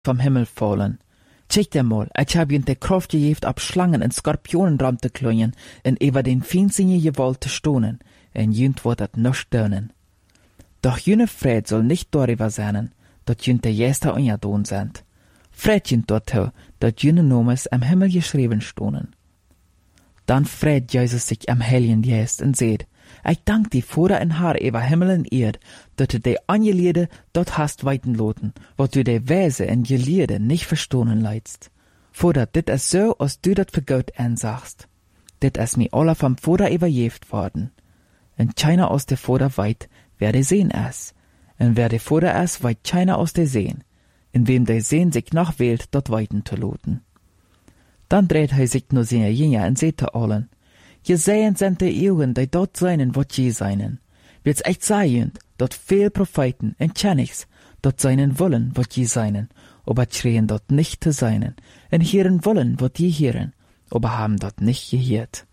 vom Himmel fallen. Check dir mal, ich hab jünt de Kraft gegeven ab Schlangen en Skorpionenram te kloeien en über den feinsinge Gewalt te stonen, en jünt wordt het nisch dönen. Doch jüne Fred soll nicht darüber sein, dat jünt de Jester unjadon sind. Fred jünt dorthin, dat jüne Nomes am Himmel geschrieben stonen. Dann freut Jesus sich am Heiligen Geist und sagt, ich dank die Vater en Haar über Himmel en Erd, dat du de Angeliede dort hast weiten loten, wat du de Weise en Gelierde nicht verstohnen leidst. Vater, dit is so, als du dat für Gott ansagst. Dit is mir alle vom Vater überjeft worden. En keiner aus der Vater weit, wer de sehen es. En wer de Vater es, weit keiner aus der sehen. In wem de sehen sich nachwählt, dort weiten zu loten. Dann dreht sich nur seine Jünger und sagt zu allen, je sehen sind die Augen, die dort seinen, wat je seinen. Wird's echt sein, dort viel Propheten und Kennigs, dort seinen wollen, wat je seinen, aber schreien dort nicht zu seinen, und hören wollen, wat je hören, aber haben dort nicht gehört.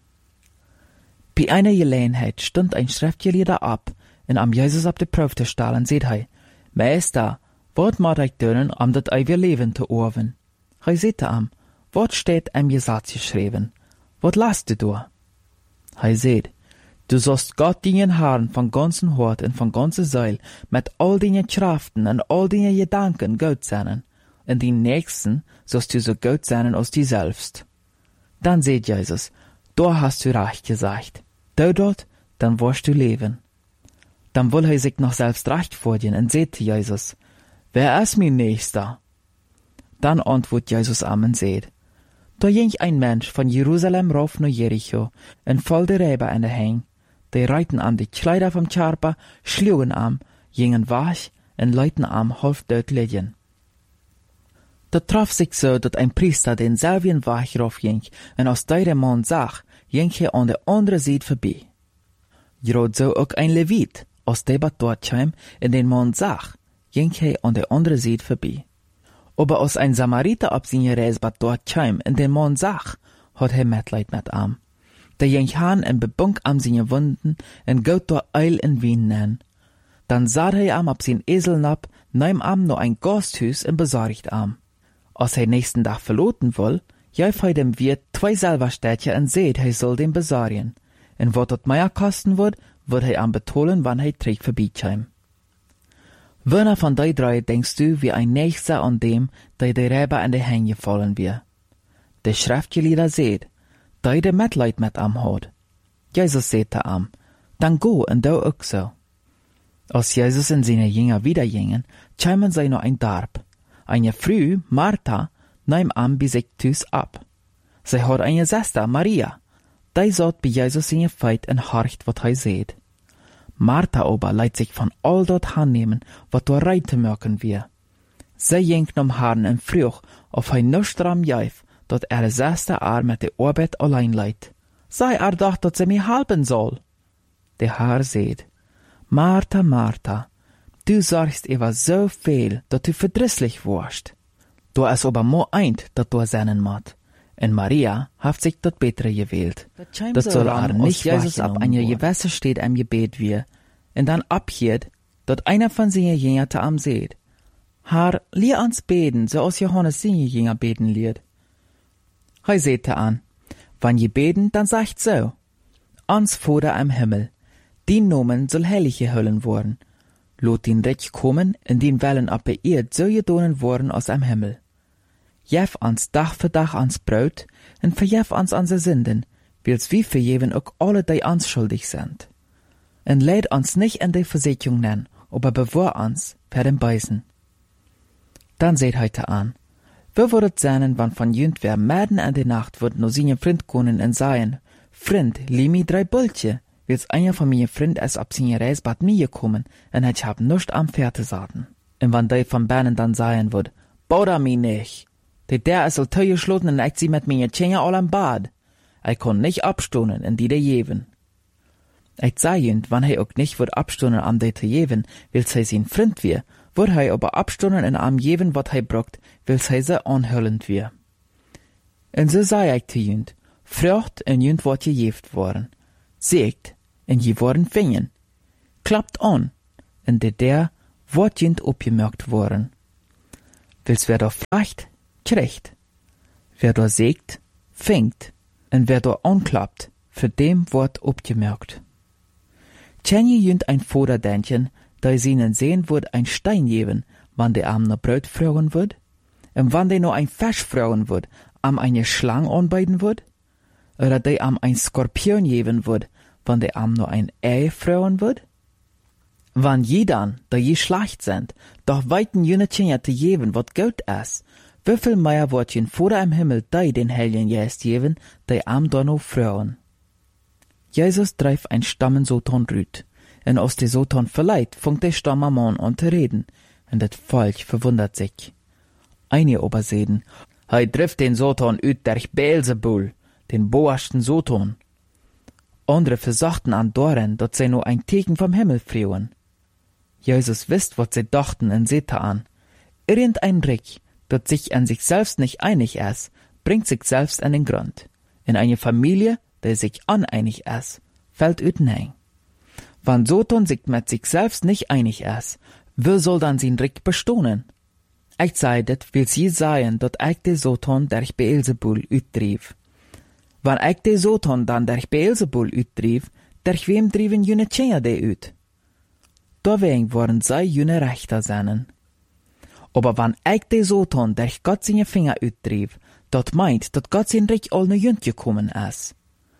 Bei einer Gelegenheit stund ein Schriftgelehrter ab, und am Jesus ab die Prof zu stellen, sagt Meister, wat mag ich tun, dat ewige Leben zu orven? Sagt am, wat steht am Gesetz geschrieben? Wat lasst du da? Sagt, du sollst Gott deinen Herrn von ganzem Hort und von ganzer Seele mit all deinen Kraften und all deinen Gedanken gut sein, und den Nächsten sollst du so gut sein als dir selbst. Dann sagt Jesus, da hast du recht gesagt. Du dort, dann wirst du leben. Dann will sich noch selbst recht vorgehen und sagt zu Jesus, wer ist mein Nächster? Dann antwortet Jesus am und sagt, da ging ein Mensch von Jerusalem rauf nach Jericho, und voll der Räber an der Heng. Die reiten am die Kleider vom Körper, schlugen am, gingen wach, und leuten am half dort liegen. Da traf sich so, dat ein Priester den selben Weg raufging, und aus der Mann sah, ging er an der anderen Seite vorbei. Gerade so auch ein Levit, aus der dort kam, und den Mann sah, ging er an der anderen Seite vorbei. Aber als ein Samariter ab seine Reise dort kam, und den Mann sah, hat er Mitleid mit ihm. Der ging han en bebunk am seine Wunden, und gaut dort Eil in Wien nen. Dann sah er am ab sein Esel nab, nahm am noch ein Gasthus und besorgt am. Als er nächsten Tag verloten will, jäuf er dem Wirt 2 Silberstädtchen und seht, er soll den besorgen. Und wat dat mehr kosten wird er am betolen, wann er trägt vorbeikäm. Werner von die 3 denkst du wie ein Nächster an dem, der die Räber an die Hänge fallen wird? Der Schriftgelehrte seht, der de Mitleid mit am hat. Jesus seht am, dann go und du auch so. Als Jesus und seine Jünger wieder gingen, kämen sie noch ein Darb. Eine Frau, Martha, nahm am bei sich Tus ab. Sie hat eine Schwester, Maria. Die satt bei Jesus in ihr Feit und horcht, wat er seht. Martha aber leiht sich von all dort annehmen, wat du reite merken wir. Sie ging nom Herrn und frug, ob er nicht dran jäuf, dat er Schwester mit der Arbeit allein leiht. Sei doch, dat sie mir helfen soll. Der Herr seht, Martha, Martha, du sorgst über so viel, dat du verdrisslich wirst. Du ist aber mo eint, dat du seinen mat. Und Maria hat sich dat Bessere gewählt. Das soll er nicht Jesus ab einer Gewässer steht am Gebet wir, und dann abhiert, dat einer von seinen Jüngern am seht. Herr, lehr uns beten, so als Johannes seine Jünger beten lehrt. Er seht an, wann je beten, dann sagt so, ans Vater am Himmel, din Nomen soll heilig gehüllen worden. Lot din Recht kommen, in den Wellen ab der Erd so gedonen worden aus am Himmel. Jef ans Dach für Dach ans Brot, und verjef ans anse Sünden, wils wie verjeven auch alle, die ans schuldig sind. Und leid ans nicht in die Versicherung nennen, aber bewahr ans per dem Beißen. Dann seht heute an, wo würdet sein, wann von jünd wer mitten in der Nacht wird nur seine Freund kommen und sagen, Freund, lieh mi 3 Bulche, wils einer von meinen Freund es ab seine Reis bad mir gekommen, und ich hab nuscht am Pferde saten. Und wann die von Bernen dann sagen wird, bauda mi nicht, der ist al teuer geschloten und ich sie mit meinen Tschänger all am Bad. Ich kann nicht abstonen in die der Jeven. Ich sag jünd, wann er auch nicht wird abstonen am der Jeven, wils er sein Freund wir, wird er aber abstonen in am Jeven, wat er brockt, wils er se anhöllend wir. Und so sei ich zu jünd, frucht und jünd wird gejeft worden. Seht, und je worden fingen. Klappt an, und der wird jünd abgemerkt worden. Wils wer da flacht, kriegt. Wer da sägt, fängt. Und wer da anklappt, für dem wird abgemerkt. Tjenje jünt ein Vater denken, da ihnen sehen wird ein Stein geben, wann der am noch Brot fragen wird, und wann der noch ein Fisch fragen wird, am eine Schlange anbeiden wird, oder der am ein Skorpion geben wird, wann der am noch ein Ei fragen wird. Wann je dann, da je schlecht sind, doch weiten jene Tjenje zu geben, wat gut ist, wieviel mehr wird jen Vater im Himmel die den Heiligen Geist geben, die am da noch fragen. Jesus dreif ein Stammen Soton rüt, und aus de Soton verleiht, funkt der Stamm am Mann an zu reden, und das Volk verwundert sich. Einige aber sehen, hei trifft den Soton üt durch Beelzebul, den boasten Soton. Andere versachten an Doren, dat sie nur ein Teken vom Himmel frieren. Jesus wisst, wat sie dachten, und seht an. Irgendein Rick, dat sich an sich selbst nicht einig ist, bringt sich selbst an den Grund. In eine Familie, der sich uneinig ist, fällt üten. Wann Soton sich mit sich selbst nicht einig ist, wie soll dann sein Rick bestohnen? Ich sei dat, will sie sagen, dat ich de Soton durch Beelzebul uttrieb. Wann ich de Soton dann durch Beelzebul uttrieb, durch wem drieben jene Tjenje de ut? Deswegen worden sei jene Rechter seinen. Aber wann ich de Soton durch Gott seine Finger uttrieb, dat meint, dat Gott sein Rick all ne Jünd gekommen ist.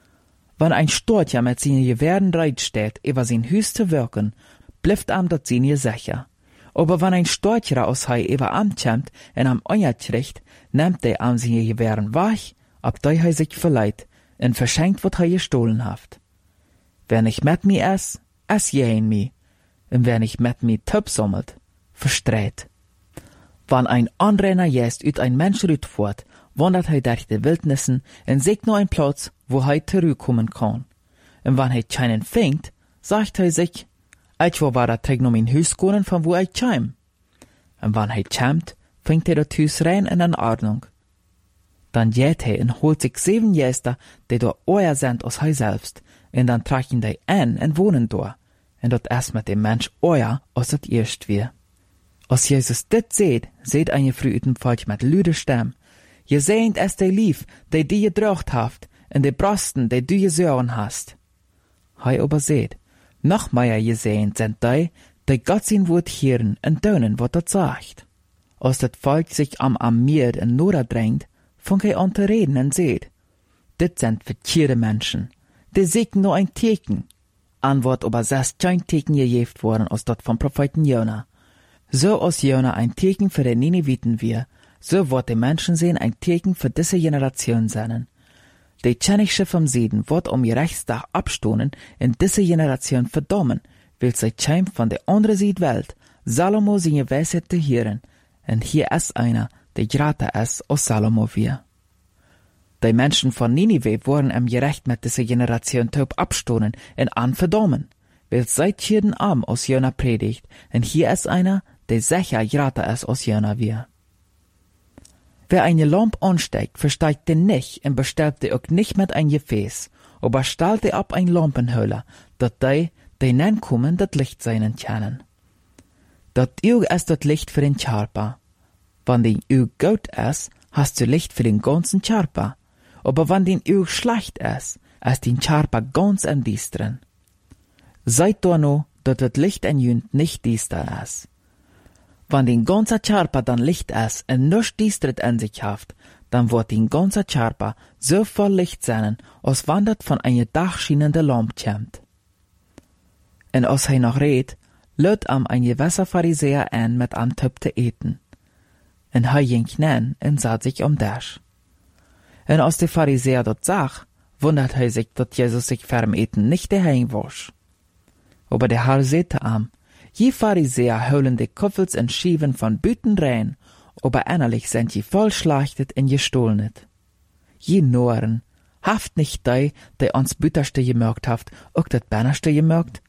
Wenn ein Storch mit seinen Gewehren reit steht, über sein Hüs zu wirken, blifft am dat seine sicher. Aber wenn ein Storcher aus hei über ankommt und am Eier kriegt, nimmt der am seine Gewehren wach, ab dei hei sich verleiht, und verschenkt, wat hei gestohlen haft. Wer nicht mit mir ist, je in mi, und wer nicht mit mir Töp sammelt, verstreht. Wann ein Anrenner jest üt ein Mensch rütfort, wandert hei durch die Wildnissen und sieht nur ein Platz, wo hei zurückkommen kann. Und wann hei keinen fängt, sagt hei sich, ich war da träg noch mein Hüs gehen, von wo ich käm. Und wann hei kämt, fängt das Hüs rein in Ordnung. Dann geht hei und holt sich 7 Jäster, die da euer sind aus hei selbst, und dann tragen die ein und wohnen da. Und dat erst mit dem Mensch euer, als dat erst wir. Als Jesus dit seht eine Frau üten Volk mit lüde Stimme, je sehnt es de lief, die gedrocht haft, und de Brosten, die du gesäuren hast. Hei aber seht, noch mehr je sehnt sind die Gott sein Wort hören und tun, wat dat sagt. Als dat Volk sich am Meer in Nora drängt, fang hei an zu reden und seht, dit sind verkehrte Menschen, die sägen nur ein Teken. Antwort aber sest kein Teken gegeben worden, als dat vom Propheten Jona. So als Jona ein Teken für den Nineviten wir, so wird die Menschen sehen ein Teken für diese Generation sein. Die Tschenische vom Süden wird ihr Rechtstag abstohnen in diese Generation verdammen, will sie käm von der anderen Südwelt, Salomo seine Weisheit zu hören, und hier ist einer, der grater ist als Salomo wir. Die Menschen von Ninive wurden im Gerecht mit dieser Generation taub abstohnen und anverdammen, weil seit jeden Arm aus Jona predigt, und hier ist einer, der sicher grater ist als Jona wir. Wer eine Lampe ansteigt, versteigt den nicht und bestellt die auch nicht mit ein Gefäß, aber stellt die ab ein Lampenhöhle, dat die nankommen, dat Licht seinen können. Dat Auge ist das Licht für den Körper. Wenn den Auge gut ist, hast du Licht für den ganzen Körper. Aber wenn den Auge schlecht ist den Körper ganz im Düsteren. Seid da noch, dat das Licht in Jünd nicht düster ist. Wenn den ganzen Körper dann Licht ist und nichts düstert in sich haft, dann wird den ganzen Körper so voll Licht sein, als wenn das von einer dachschienenden Lampe kommt. Und als er noch redet, lädt ein gewisser Pharisäer ein, mit einem Töpf zu eten. Und er ging hinein und sah sich Tisch. Und als der Pharisäer das sah, wundert er sich, dass Jesus sich vorm Eten nicht daheim wasch. Aber der Herr sagte ihm, je Pharisäer holen die Kopfels und Schieven von Büten rein, aber innerlich sind je voll schlachtet und gestohlenet. Je Noren, haft nicht die uns Bütterste gemerkt haft, auch dat Bannerste gemerkt?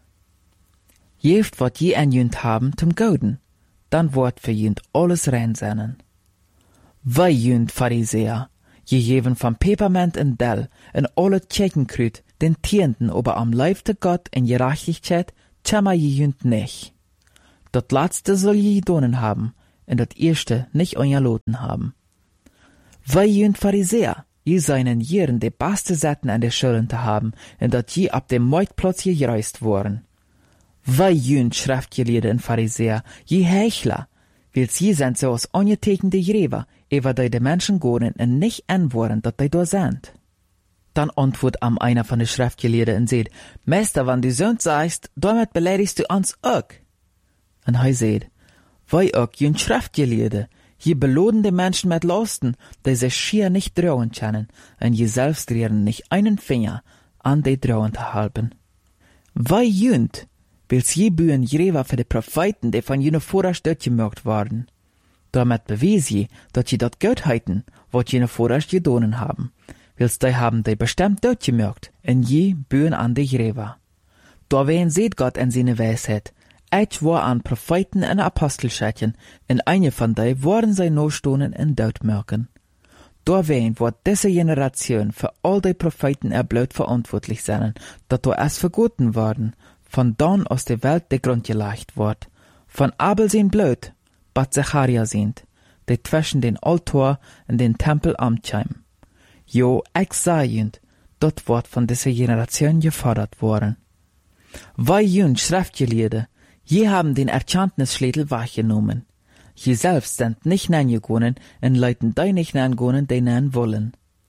Jeft wat je an jünd haben zum Goden, dann wird für jünd alles rein sein. Wei jünd Pharisäer, je jeven von Peperment und Dell und alle Tjekenkrüt, den Tienden aber am Leib der Gott in Gerechtigkeit, tschammer je jünd nicht. Dat Letzte soll je gedonen haben, en dat erste nicht ongelaten haben. Weil jünt Pharisäer, je seinen Jieren de beste Sätten an der Schulden zu haben, en dat je ab dem Marktplatz gereist worden. Weil jünt Schriftgelehrte en Pharisäer, je Heuchler, wils je sind so als ongetekende Jrever, ewa die Menschen goren en nicht antworten, dat die da sind. Dann antwortet einer von den Schriftgelehrten und sagt, Meister, wenn du so sagst, damit beleidigst du uns auch. Und er sagt, weil auch jün Schriftgelehrte, je belohnen die Menschen mit Lasten, die sich schier nicht trauen können, und je selbst rühren nicht einen Finger an die trauen zu halten. Weil jünt, wils je bühen Jrever für die Propheten, die von jene vorher gemacht worden. Damit bewies je, dass je dat Göttheiten, wat jene vorher gedonen haben. Wils die haben die bestimmt dort gemerkt, en je bühen an die Jrever. Da wen seht Gott in seine Weisheit, eich war an Propheten en Apostelschätchen, en eine von die waren sie Nachstonen en dort merken. Da wen wird diese Generation für all die Propheten erblöd verantwortlich sein, dat da erst vergoten worden, von dann aus der Welt der Grund gelegt wird. Von Abel sind blöd, bat Zacharia sind, die zwischen den Altar und den Tempel amtsheim. Jo, ich sehend, dort wird von dieser Generation gefordert worden. Weil jünd Schriftgelehrte, je haben den Erkenntnisschlüssel wahrgenommen. Je selbst sind nicht nangegangen und leuten die nicht nangegangen, die nan wollen.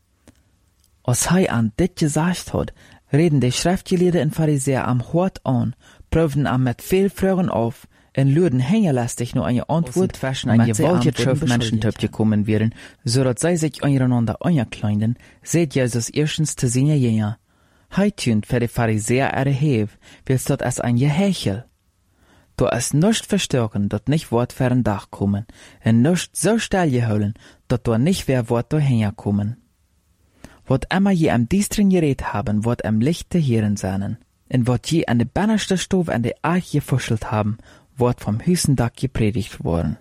Als er an dit gesagt hat, reden die Schriftgelehrte und Pharisäer am Hort an, prüfen am mit viel Fragen auf, en luden hängerlastig nur eine Antwort zwischen ein gewaltiges Schiff Menschen gekommen wären, so dass sie sich untereinander ankleiden, seht Jesus erstens zu seine Jünger. Heutünd für die Pharisäer erhebt, willst dort als ein Gehechel. Da ist nicht verstärken, dort nicht Wort für ein Dach kommen, und nicht so still geholen, dort da nicht wer Wort dahinter kommen. Wat immer je am Diestren geredet haben, wird am Licht der Hirn sein, und wat je an der bannerste Stove an der Arch gefuschelt haben, wird vom Hüsendach gepredigt worden.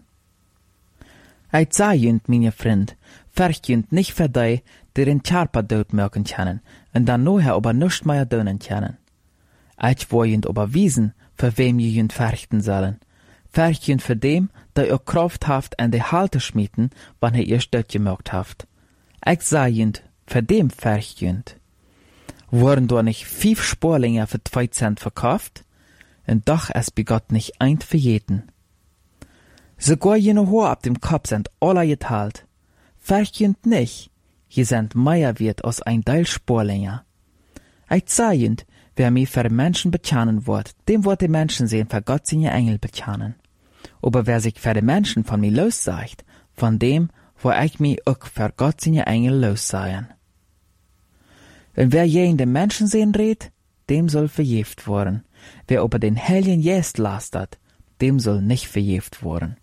Ich sag jünd, meine Freund, verjünd nicht für die, die den Charpa dort merken können, und dann nachher aber nicht mehr dönen können. Ich will jünd aber wiesen, für wem je jünd verrichten sollen. Verjünd für dem, der ihr Kraft haft an die Halte schmieden, wann ihr dort gemerkt haft. Ich sag jünd, für dem verjünd. Wurden da nicht 5 Sporlinge für 2 Cent verkauft? Und doch es begott nicht ein für jeden. Sogar jene Haar ab dem Kopf sind alle geteilt. Verjünd nicht, je sind mehr wert als ein Teil Sporlinger. Ich sehend, wer mich für Menschen bezahen wird, dem wird die Menschen sehen für Gott seine Engel bezahen. Aber wer sich für die Menschen von mir lossagt, von dem, wo ich mich auch für Gott seine Engel lossehen. Und wer je in den Menschen sehen redet, dem soll verjeft worden. Wer aber den Heiligen Geist lastert, dem soll nicht verjeft worden.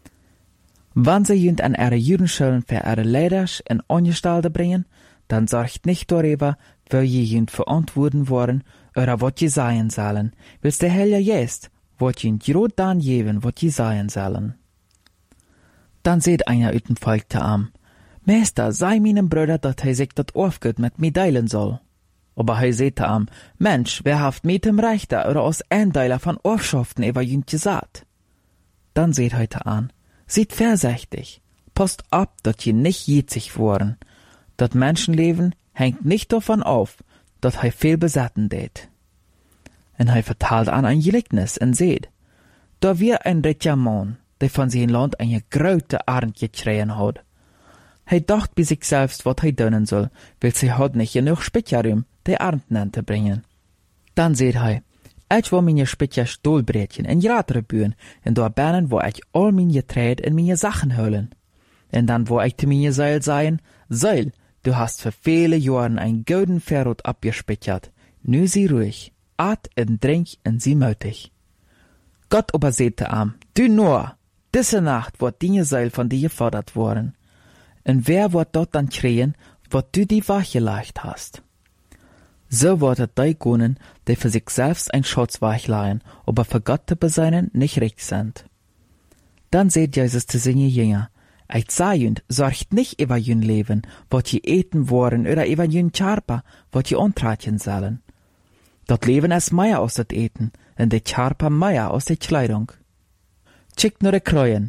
Wann sie jünd an ihre Judenschulen für ihre Leiders in Angestellte bringen, dann sorgt nicht darüber, wer je jünd verantworten worden, oder wat je sein sollen, wils der Heilige Geist, wat jünd grad dann geben, wat je sein sollen. Dann seht einer uit dem Volk te am, Meister, sei meinem Bruder, dat hij sich dat aufgut mit mir teilen soll. Aber er sagte am, Mensch, wer haft mit dem Rechter oder aus Eindeiler von Orschaften über jünd gesagt? Dann seht heute an, seht vorsichtig, passt ab, dat je nicht jitzig worden. Dat Menschenleben hängt nicht davon auf, dat er viel besatten det. Und er vertalt an ein Gleichnis und seht, da wir ein reicher Mann, der von seinem Land eine große Arnd gekriegen hat. Er dacht bei sich selbst, wat er tun soll, weil sie hat nicht genug Spitjarum, die Arnden zu bringen. Dann seht er, ich will meine Spitja Stolbrätchen in Jatre bühen, und da bannen, wo ich all meine Getreide und meine Sachen holen. Und dann wo ich zu meine Seil sagen, Seil, du hast für viele Jahren ein golden Verrot abgespitjert, nu sie ruhig, at und trink und sie mötig. Gott aber sagte am, du nur, diese Nacht wird deine Seil von dir gefordert worden. Und wer wird dort dann kriegen, wat du die Wache leicht hast? So wird es die gönnen, die für sich selbst ein Schutz weichleihen, aber für Gott zu beseinen nicht recht sind. Dann seht Jesus zu seinen Jünger, ich sehend, sorgt nicht über jün Leben, wat je eten wollen, oder über jün Charpa, wat je antratchen sollen. Dat Leben ist mehr aus dat Eten, und die Charpa mehr aus der Kleidung. Schickt nur die Kreuen,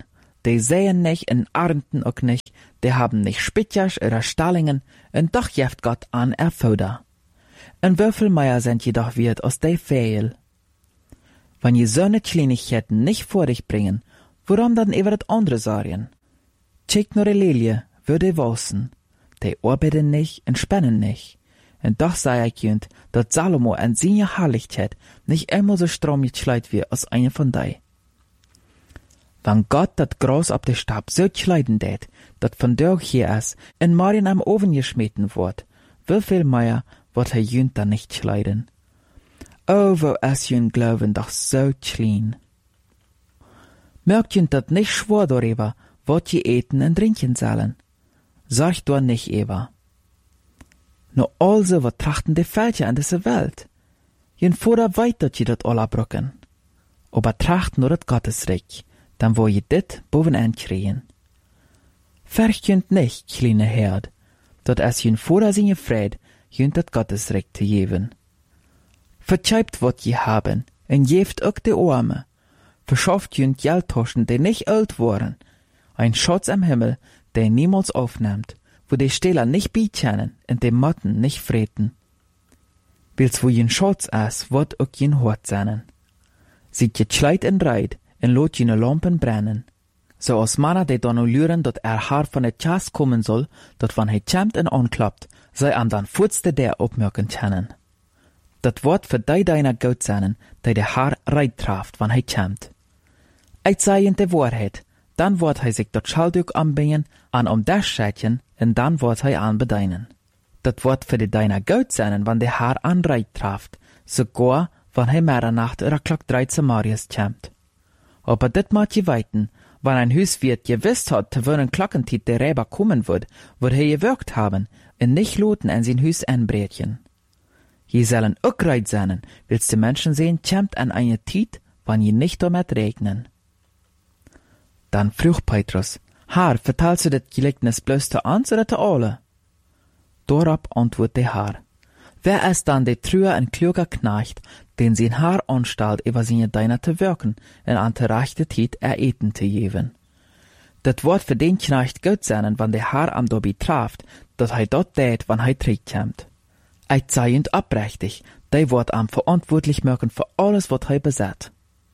die säen nicht en ernten auch nicht, die haben nicht Spitjers oder Stallingen, en doch jeft Gott an Erfuder. En wieviel mehr sind jedoch wert aus de Fehl? Wenn je so ne Kleinigkeiten nicht vor dich bringen, warum dann über das andere sorgen? Check nur die Lilie, würde wossen. Die arbeiten nicht und spannen nicht. Und doch sei ich jünd, dass Salomo an seine Herrlichkeit nicht einmal so strom geschleit wie als eine von dei. Wenn Gott dat Gras ab de Stab so schleiden tät, dat von dort hier ist, in Marien am Ofen geschmeten wird, wieviel mehr wird er jünd da nicht schleiden? Oh, wo ist jünd Glauben doch so klein. Merkt jünd dat nicht schwor darüber, wat je eten und trinken sollen. Sag doch nicht Eva. No also wat trachten de Völker an dieser Welt. Jünd Vater weit dat je dat alle brücken. Aber tracht nur dat Gottesreich, dann wo je dit bovenaan kriegen. Vercht jünd nicht, kleine Herd, dat es jünd Vater seine Fried, jünd dat Gottesreich te geben. Vertscheibt wat je haben, en jeft ook de Arme. Verschafft jünd Geldtaschen, die nicht alt waren. Ein Schatz am Himmel, der niemals aufnimmt, wo die Stähler nicht beichenen und die Motten nicht freten. Wils wo jen Schatz ist, wird auch jen Hort sein. Sieht je Schleit en Reit, en lot jene Lampen brennen. So als Manner, die dann luren, dat Haar von der Chas kommen soll, dat wann kämmt en anklappt, sei am dann furzte der opmerken können. Dat wird für die deiner gut sein, die der Haar Reit traft, wann kämmt. Ich sei in der Wahrheit, dann wird sich dat Schallduk anbringen, an das Schätchen, und dann wird anbedeinen. Dat wird für die deiner gut sein, wann der Haar an Reit traft, sogar, wann Mitternacht oder Glock 13 Marius kämmt. Aber dit macht je weiten, wann ein Hüswirt gewiss hat, zu welchen Glockentiet der Räber kommen wird gewirkt haben, und nicht loten an sein Hüs anbrätchen. Je sollen auch reit sein, willst die Menschen sehen, kämmt an eine Tiet, wann je nicht damit regnen. Dann frug Petrus, Herr, vertalst du das Gleichnis bloß zu uns oder zu alle? Dorab antwortet der Herr, wer ist dann der trühe und kluger Knecht, den sein Herr anstalt, über seine Deiner zu wirken, und an der rechte Zeit Eten zu geben? Das wird für den Knecht gut sein, wann der Herr am Dobi traft, dass dort tät, wann zurückkommt. Ich sei und abrechtig, der wird am verantwortlich machen für alles, was besitzt.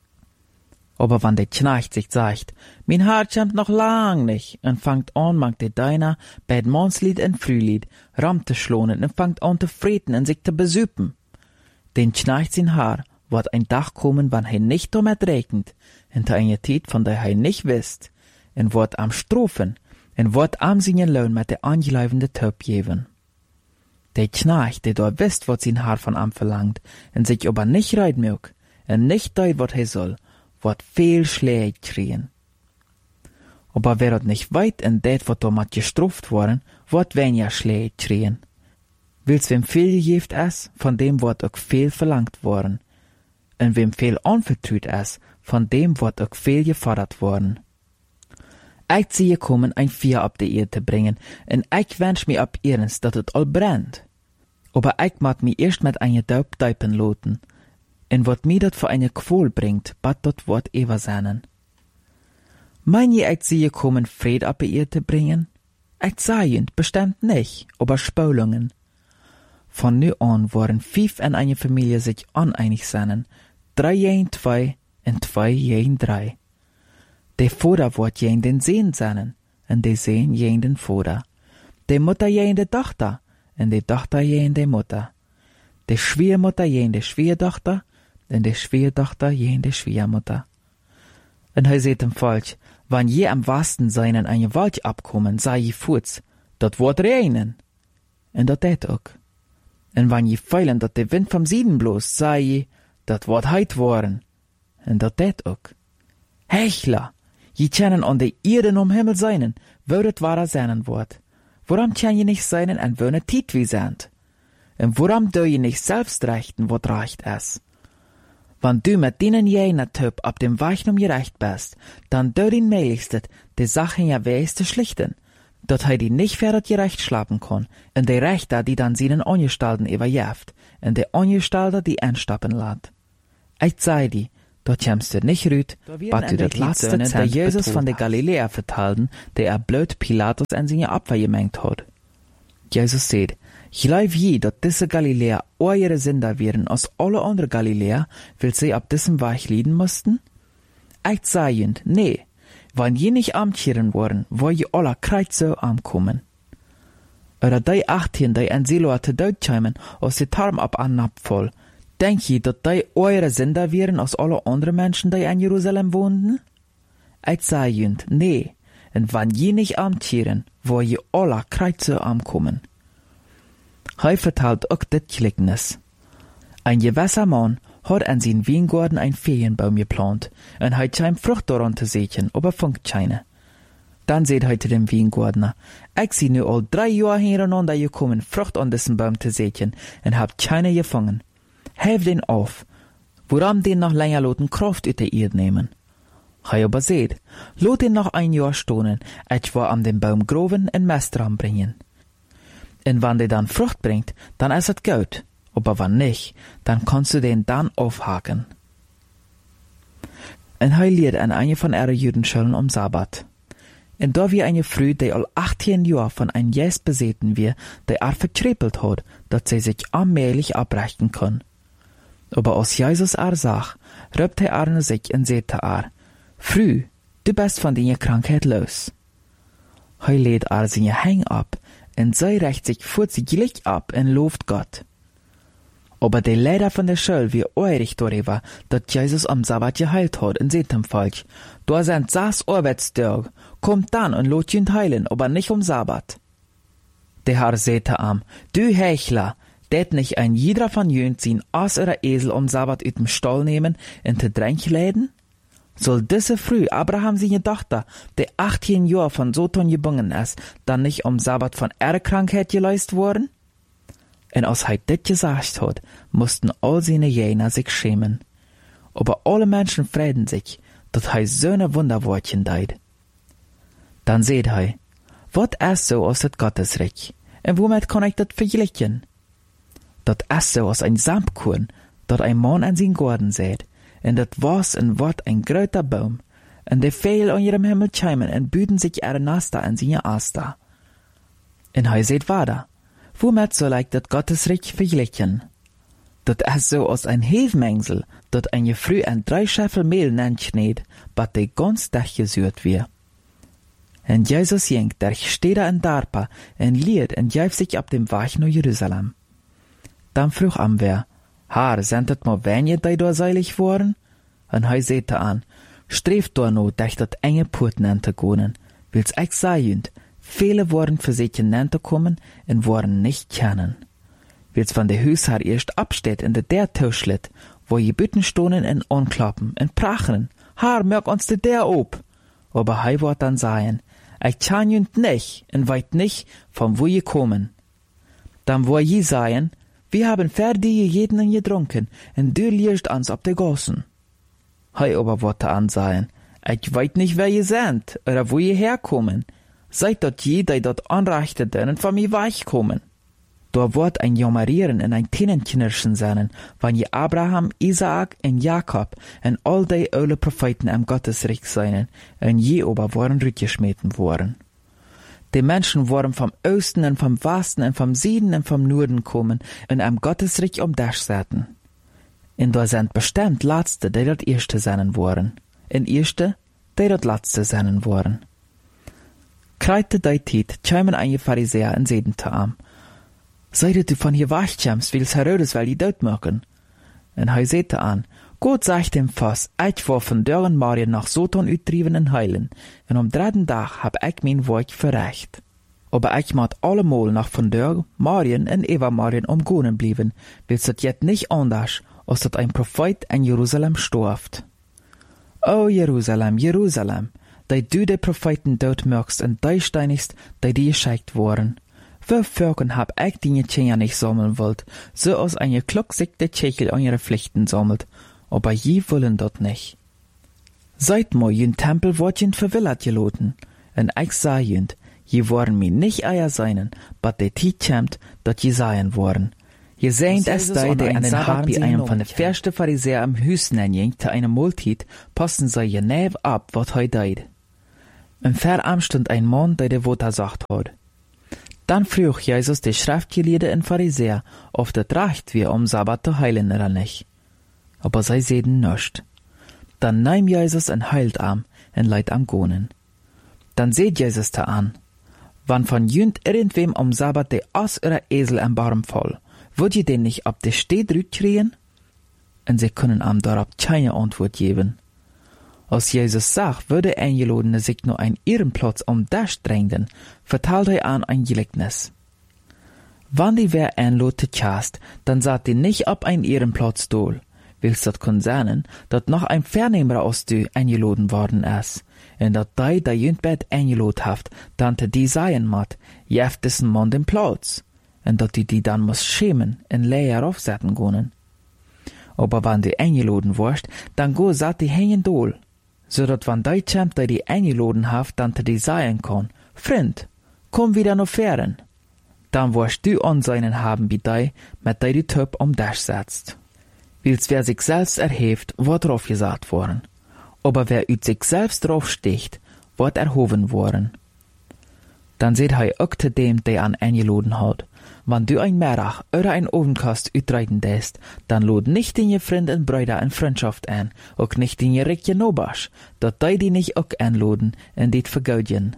Aber wenn der Knecht sich sagt, mein Herr kommt noch lang nicht, und fangt an, mag der Deiner, bei Mannslied und Frühlied, Ram zu schlonen und fangt an zu freten und sich zu besüppen. Den Knecht sein Herr wird ein Tag kommen, wann nicht damit regnet, hinter einer Zeit, von der nicht wisst, und wird am Strophen, und wird am seinen Lohn mit der angeleibende Töp geben. Der Knecht, der dort wisst, was sein Herr von ihm verlangt, und sich aber nicht reid mög, und nicht deit, was soll, wird viel Schläge kriegen. Aber wer dort nicht weit in det, was damit gestruft worden, wird weniger Schläge kriegen. Wils wem viel gegeft ist, von dem wird auch viel verlangt worden. Und wem viel anvertraut ist, von dem wird auch viel gefordert worden. Ich sehe kommen, ein Feuer ab die Erde zu bringen, und ich wünsch mir ab ihrens, dass es all brennt. Aber ich mag mir erst mit einer Daub deipen loten, und wat mir dat für eine Qual bringt, bat dat wird ever seinen. Mein je, ich sehe kommen, Fried ab die Erde zu bringen? Ich sehe bestimmt nicht, aber Spülungen. Von nu an waren 5 in einer Familie sich uneinig sein, 3 gegen 2 und 2 gegen 3. Der Vater wird gegen den Sohn sein, und der Sohn gegen den Vater. Der Mutter gegen die Tochter, und die Tochter gegen die Mutter. Die Schwiegermutter gegen die Schwiegertochter, und die Schwiegertochter gegen die Schwiegermutter. Und er seht ihm falsch, wenn je am wahrsten sein in eine Wald abkommen, sei je Fuß, dat wird regnen. Und dat tät auch. Und wenn je feilen, dat der Wind vom Süden bloß, sei je, dat wird heit worden. Und dat tät auch. Hechler, je können an der Erde um Himmel seinen, wo das wahrer sein wird. Warum kann je nicht seinen, an wo ne Tiet wie sind? Und warum do je nicht selbst rechten, wat recht ist? Wenn du mit denen jener Typ ab dem Weichen gerecht bist, dann do den Mählichstet, die Sachen ja weis zu schlichten, dat die nicht fertig gerecht schlafen kann, und die Rechter, die dann seinen Angestalten überjäft, und die Angestalter, die anstappen lässt. Ich sei die, dort kämst du nicht rüt, bat du das letzte Zent der Jesus von der Galiläa vertalten, der blöd Pilatus an seine Abwehr gemengt hat. Jesus sagt, glaub je, dat diese Galiläa eure Sünder wären als alle andere Galiläa, will sie ab diesem Weg leiden mussten? Ich sag ihnen, nee, wenn je nicht amtchieren worden, wo je alle kreuz so ankommen. Oder die 18, die an Silo te dood kämen, als die Tarm ab annab voll, denk je, dat die eure Sünder wären als alle andere Menschen, die in Jerusalem wohnten? Ich sag ihnen, nee, und wenn je nicht amtchieren, wo je alle kreuz so ankommen. Hij vertelt auch dit Gleichnis. Ein gewisser Mann hat an seinen Weingarten ein Ferienbaum geplant, und hij scheint Frucht daran zu sehen, aber funkt keine. Dann sagt hij zu dem Weingärtner, ich sie nu all 3 Jahre hintereinander gekommen, Frucht an diesem Baum zu sehen, und hab keine gefangen. Helf den auf, woran den noch länger loten Kraft ut der Erde nehmen. Hij aber sagt, lot den noch 1 Jahr stonen, ich war an dem Baum groven und Mest dran bringen. Und wenn der dann Frucht bringt, dann ist es gut. Aber wenn nicht, dann kannst du den dann aufhaken. Und hij lehrt an eine von ihren Judenschulen Sabbat. Und da wir eine Frau, die all 18 Jahre von einem Geist besäten wir, die verkrepelt hat, dass sie sich allmählich abbrechen kann. Aber als Jesus sagt, rübt er sich und sagt Frau, du bist von deiner Krankheit los. Hij lädt seine Hänge ab, und sie rächt sich vorzüglich ab und lobt Gott. Aber der Lehrer von der Schule wie eurig darüber, dass Jesus am Sabbat geheilt hat, und seht ihm falsch. Da sind 6 Arbeitstage, kommt dann und lot ihn heilen, aber nicht am Sabbat. Der Herr sagte ihm, du Hechler, det nicht ein jeder von jünt sein Ass oder Esel am Sabbat ut dem Stall nehmen und te Dränk läden? Soll diese Früh Abraham seine Tochter, der 18 Jahre von Soton gebungen ist, dann nicht am Sabbat von ihrer Krankheit geleist worden? Und als er dit gesagt hat, mussten all seine Jäger sich schämen. Aber alle Menschen freuen sich, dass er so eine Wunderwortchen deit. Dann seht er, wat ist so aus das Gottesreich, und womit kann ich das vergleichen? Dat ist so aus ein Samtkorn, dat ein Mann an sein Garten sät, und dat was und wat ein gröter Baum, und die Vögel an ihrem Himmel cheimen und büden sich ihre Nester an seine Aster. Und er seht weiter, womit soll ich dat Gottesreich vergleichen? Dat ist so aus ein Hefmengsel, dat eine Früh an 3 Scheffel Mehl nennt, bat die ganz Tag gesürt wir. Und Jesus jengt, der steht da in Darpa, und liert und jäuft sich ab dem Weg nach Jerusalem. Dann frug am wer, Herr, sind das mal wenige, die da seilig waren? Und er sagte an, streeft da no, dass dat enge Porten entgehen, wils ich sagen, viele waren für sich kommen und waren nicht kennen. Wils von der Hausherr erst absteht in der Tischlet, wo je Bütten stonen und anklappen und prachen, Herr, merk uns der ob. Aber er wird dann sagen, ich kann jünd nicht und weit nicht, von wo je kommen. Dann wo je sagen, wir haben fertig jeden und getrunken, und du liegst uns ab der Gossen. Hei aber wollte ansagen, ich weiß nicht, wer ihr seid, oder wo ihr herkommen. Seid dort je, die dort anreichteten und von mir weichkommen. Da wird ein Jammerieren und ein Tännenknirschen sein, wenn je Abraham, Isaak und Jakob und all die alle Propheten am Gottesreich seien, und je aber waren rückgeschmeten worden. Die Menschen waren vom Osten und vom Westen und vom Süden und vom Norden kommen und am Gottesreich um das säten. Und da sind bestimmt Letzte, die dort Erste sein waren, und Erste, die dort Letzte sein waren. Kreite die Zeit, kämen einige Pharisäer und säten zu ihm, Seid du von hier wegkommst, willst Herodes weil die dort machen? Und er sagte an, Gott sagt dem Fass, ich war von deren Marien nach Soton uttrieben und heilen, und am 3. Tag hab ich mein Werk verrecht. Aber ich mag allemal nach von der Marien und Eva Marien umgehen blieben, willst das jetzt nicht anders, als dat ein Prophet in Jerusalem storft. O Jerusalem, Jerusalem, die du die Propheten dort mögst und die steinigst, die dir geschickt worden. Wie Völkern hab ich die Tschenja nicht sammeln wollt, so als eine klucksigte Tschechel an ihre Pflichten sammelt, aber je wollen dort nicht. Seit mo jün Tempel wort jün verwillert geloten, und ich sah jünd, je waren mir nicht eier seinen, bat de Tiet kämmt, dat je seien worden. Je seht es da, die an den Haaren bei einem von den ersten Pharisäer am Hüsten ging, zu einer Multit, passen sie je nev ab, was er deed. Im Verarm stund ein Mann, der Wort sagt hat. Dann frug Jesus die Schriftgelehrten und Pharisäer, ob das recht wir Sabbat zu heilen oder nicht. Aber sie sehen nicht. Dann nahm Jesus ein heilt am und leidt am Gonen. Dann seht Jesus da an. Wann von jünd irgendwem Sabbat de Ass oder Esel am Baum voll, würd ihr den nicht ab de Steht rütkriegen? Und sie können am darauf keine Antwort geben. Als Jesus sagt, würde Eingelodene sich nur ein Ehrenplatz das drängen, vertalt er an ein Gleichnis. Wann die wer einlot chast, dann sagt die nicht ab ein Ehrenplatz dol, willst dat kun sein, dat noch ein Vernehmer aus du eingeloden worden ist, und dat die da jündbett eingelot haft, dann die seien mat, jeft diesen Mann den Platz, und dat die dann muss schämen und leer aufsetzen können. Aber wann die eingeloden wirst, dann go sagt die hängen dol, so dat wann die Champ die eingeloden haft, dann die seien kann, Freund, komm wieder noch fern. Dann wirst du Ansehen haben bei die, mit die Töp das setzt. Wils wer sich selbst erhebt, wird drauf gesagt worden. Aber wer ut sich selbst draufsticht, wird erhoben worden. Dann seht hei auch zu dem, der an eingeloden hat. Wann du ein Merach oder ein Ovenkast utreiten dest, dann lod nicht in je Freund und Brüder in Freundschaft ein, auch nicht in je Rickje Nobasch, dat die nicht auch einloden und dit vergaudjen.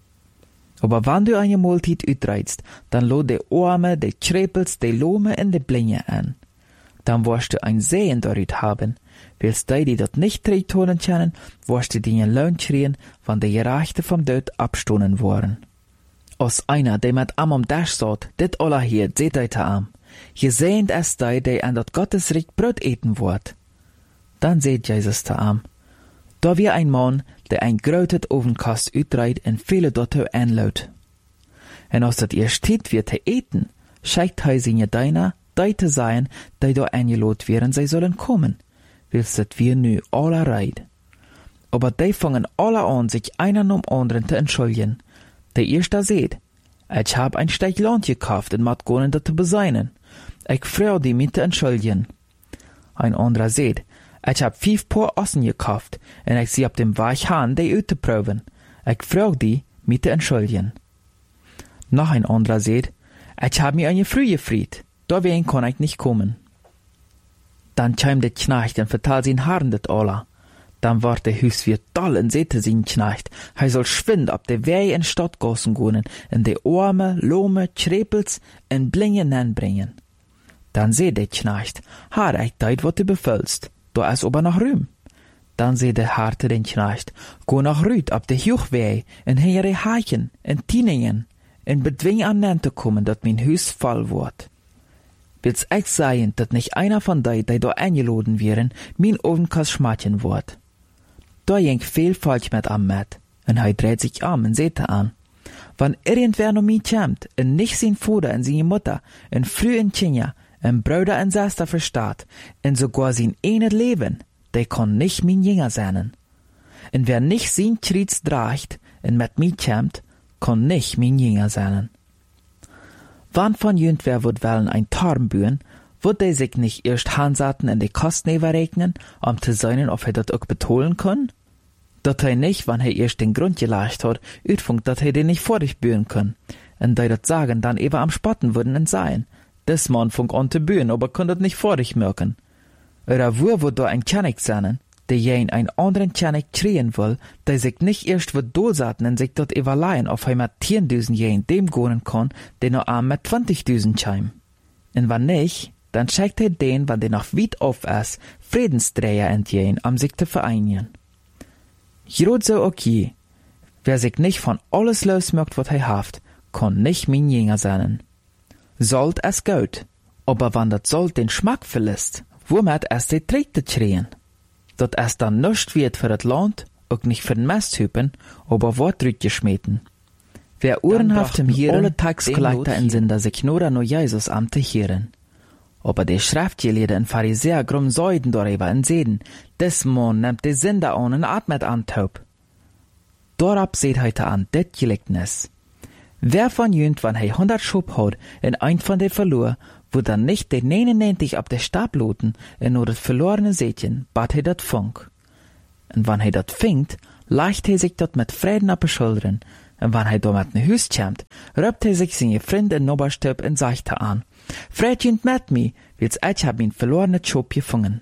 Aber wann du eine Multit utreitst, dann lod de Arme, de Trepels, de Lome und de Blinge an. Dann wirst du ein Sehen dort haben. Willst die dat nicht treitonen kennen, wirst du den Lohn kriegen, wann die Gerechte vom Tod abstoßen worden. Als einer, der mit am Dash sagt, dit aller hier, seht euch am. Je sehnt es der an dat Gottesreich Brot eten wird. Dann seht Jesus da am. Da wie ein Mann, der ein grötet Ovenkast utreit und viele dort einlaut. Und als dat ihr steht wird zu eten, schickt er seine Deiner, die zu sein, die da eingelot werden, sie sollen kommen. Willst dat wir nu alle reit. Aber die fangen alle an, sich einer um anderen zu entschuldigen. Der erste seht, ich hab ein Stück Land gekauft und mat gonen dat zu beseinen. Ich freu die mit zu entschuldigen. Ein anderer seht, ich hab 5 Paar Ossen gekauft und ich sie ab dem Weg han, die utzuproben. Ich freu die mit zu entschuldigen. Noch ein anderer seht, ich hab mir eine Früh gefried, da wen kann ich nicht kommen. Dann kam der Knecht und vertalt sin Haaren det alla. Dann war der Hüswirt doll und sehte sin Knecht, soll schwind ab der Wei in Stadtgassen gehen, und die Arme, Lome, Trepels und Blinge bringen. Dann seht der Knecht, ich deit, wat du befüllst, da ist aber noch Rühm. Dann seht der Harte den Knecht, go nach Rüd ab der Juchwei, und ihre Hachen, und Tieningen, und bedwing an zu kommen, dat mein Hüs voll wird. Willst ich sagen, dat nicht einer von die da eingeloden wären, mein Ovenkast schmatchen wird. Da ging viel falsch mit am Matt, und dreht sich und seht an. Wann irgendwer noch mich kämmt, und nicht sein Vater und seine Mutter, und früh in Kinder, und Brüder und Schwester verstaat, und sogar sein eines Leben, der kann nicht mein Jünger sein. Und wer nicht sein Kreuz tragt, und mit mich kämmt, kann nicht mein Jünger sein. Wann von jündwer wird wollen ein Tarm bühen, wird er sich nicht erst hansaten in die Kosten überrechnen, um zu sehen, ob er das auch betonen kann? Dat er nicht, wann er erst den Grund gelegt hat, utfunkt, dat er den nicht vor dich bühen kann. Und die dat sagen, dann eber am Spotten würden und sein. Des Mann funk an zu bühen, aber kann dat nicht vor dich merken. Oder wo wird da ein König sein, der jen einen anderen König kriegen will, der sich nicht erst wird dolsaten und sich dort überleihen, auf er mit 10.000 jen dem gonen kann, der nur arm mit 20.000 scheim. Und wann nicht, dann schickt er den, wann der noch weit auf ist, Friedensdreher entgehen, um sich zu vereinigen. Jrot so okay. Wer sich nicht von alles losmerkt, was er haft, kann nicht mein Jünger sein. Sollt es gut, aber wann das Sold den Schmack verlässt, womit es die Tritte kriegen? Dat es dann nicht wird für das Land, auch nicht für den Mesthüpen, aber wird rütgeschmieden. Wer uhrenhaft im Hirn alle Taxkollektor in Sinder sich nur an Jesus am zu hören. Aber die Schriftgelehrten und Pharisäer grum Säuden darüber und sehen, des Mann nimmt die Sünder an und atmet an taub. Dorab seht heute an det Gleichnis. Wer von jünd, wann 100 Schub hat, in ein von den verlor, wo dann nicht die 99 ab der Stab loten en nur das verlorene Sätchen, bat hij dat funk. En wann hij dat vingt, leicht hij zich dat met vreden op de schilderen, en wann hij door met ne huis komt, roept hij zich zijn vriend en Noberstub en zegt hij aan, Fredjent met me, wils ich hab mijn verlorene Schop gevangen.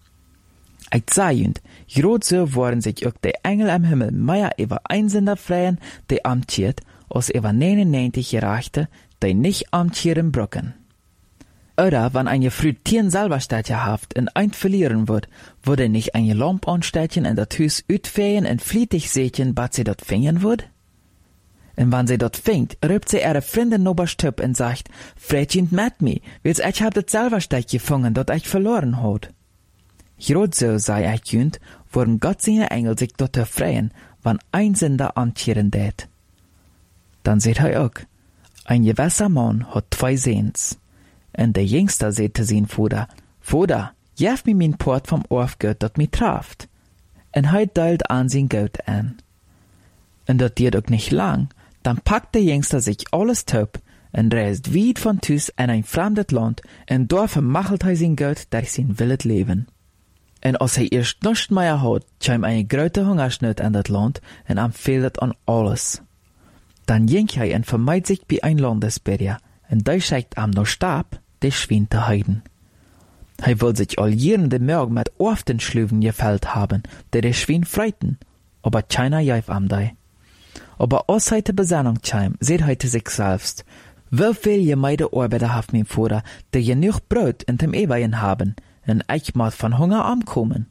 Ich zei junt, groot so worden sich ook de Engel am Himmel mehr über Einsinder freien, die amtiert, als über 99 Gerechte, die nicht amtieren brücken. Oder wenn ein gefrüht Tieren selber Städtchen haft und ein verlieren wird, würde nicht ein Lamp anstädtchen in dat Hus utfeien und flietig sätchen, bat sie dort fingen wird? Und wenn sie dort fingt, rübt sie ihre Freundin Noberstub und sagt, Fredjent mit me, wils ich hab dat selber Städtchen gefangen, dat ich verloren hat. Grot so sei ich junt, wurden Gott seine Engel sich dort erfreien, wann ein Sünder amtieren tät. Dann seht hij auch, ein gewisser Mann hat 2 Sehns. Und der Jüngster sehte sein Vater, Vater, jef mir mein Port vom Orfgeld, dat mi traft. Und hij deilt an sein Geld an. Und dat diert auch nicht lang, dann packt der Jüngster sich alles top und reist weit von Tus in ein fremdes Land, und dort vermachelt hij sein Geld durch sein willet Leben. Und als hij erst nichts mehr hat, kam eine große Hungersnot in dat Land, und am fehlt an alles. Dann ging hij und vermeidt sich bei ein Landesbürger, und der schickt am noch Stab, de Schwein te heiden. Hij will sich all jede Morgen mit Orften Schlüven gefällt haben, de Schwein freiten, aber keiner jäf am dei. Aber als hij te Besinnung kam, seht hij te sich selbst, wie viel gemeide Arbeiter haft mein Vater, die genug Brot in dem Eweien haben, und ich muss von Hunger ankommen.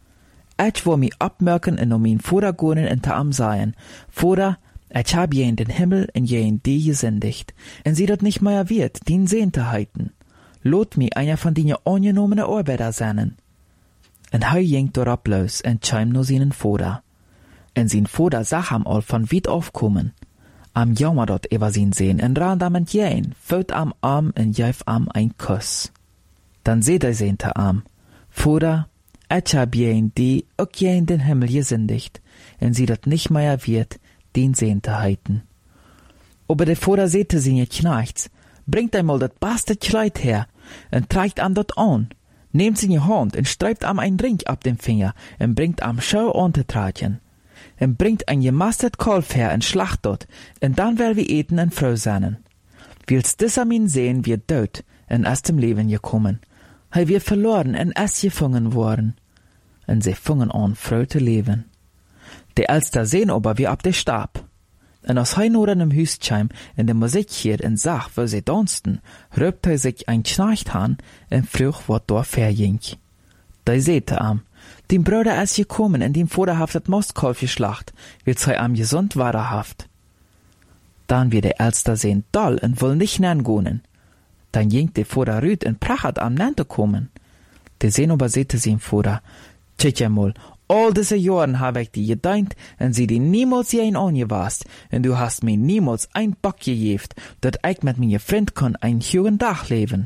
Ich will mich abmerken und mein Vater gehen und te am sagen, Vater, ich hab je in den Himmel und je in die gesündigt, und sie dat nicht mehr wird, den Sehn te heiten. Lot mi einer von den angenommenen Arbeiter sein. Und hij ging dorab los und kam nur seinen Vater. Und sein Vater sah am all von weit aufkommen. Am jammer dort über sein Sehen und ran am entgehen, föt am Arm und jäf am ein Kuss. Dann seht er sehnte am, Vater, ich hab je in die, auch je in den Himmel gesündigt, und sie dat nicht mehr wird, den Sehn te heiten. Aber der Vater sehte sie nicht Knechts, bringt einmal dat beste Kleid her, und trägt am dort an, nehmt sie in die Hand und streibt am ein Ring ab dem Finger, und bringt am Schau Untertratchen, und bringt ein gemastet Kalf her und schlacht dort, und dann will wir eten und froh sein. Wils dieser min sehen wir dort, und aus dem Leben gekommen, hij wir verloren und es gefangen worden, und sie fingen an froh zu leben. Der Elster sehen aber wie ab der Stab. Und als hij nur in dem Hus kam, in der Musik hier und sah, wo sie tanzten, röpt hij sich ein Knecht an und frug, wat dort verging. Da sehte am, dem Bruder ist gekommen und dem Vater haft das Mostkalf geschlacht, wils hij am gesund waderhaft. Dann wird der Elster sehen doll und will nicht nangehen. Dann ging der Vater rüt und prachat am Nante kommen. Der sehen aber sehte sie im Vater, tja mal, all diese Jahren habe ich dir gedient und sie dir niemals jein angewasst, und du hast mir niemals ein Bock gegeft, dat ich mit mir Freund kann ein schönen Tag leben.